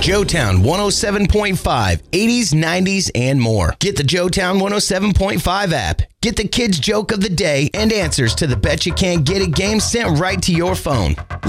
Joetown 107.5, 80s, 90s, and more. Get the Joetown 107.5 app. Get the kids' joke of the day and answers to the Bet You Can't Get It game sent right to your phone.